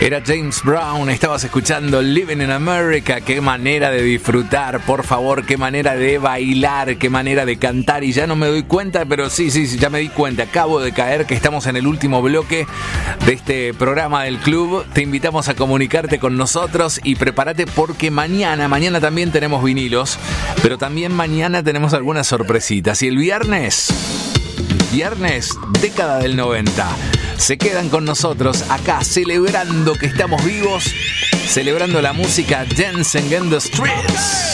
Era James Brown, estabas escuchando Living in America. Qué manera de disfrutar, por favor, qué manera de bailar, qué manera de cantar. Y ya no me doy cuenta, pero sí, ya me di cuenta. Acabo de caer que estamos en el último bloque de este programa del club. Te invitamos a comunicarte con nosotros y prepárate porque mañana también tenemos vinilos, pero también mañana tenemos algunas sorpresitas. Y el viernes, década del 90. Se quedan con nosotros acá celebrando que estamos vivos, celebrando la música Dancing in the Streets.